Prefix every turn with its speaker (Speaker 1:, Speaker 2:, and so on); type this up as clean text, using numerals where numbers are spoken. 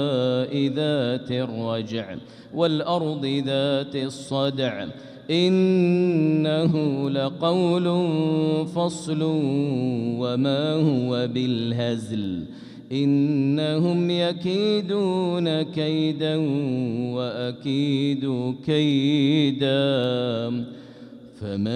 Speaker 1: ذات الرجع والأرض ذات الصدع إنه لقول فصل وما هو بالهزل إنهم يكيدون كيدا وأكيد كيدا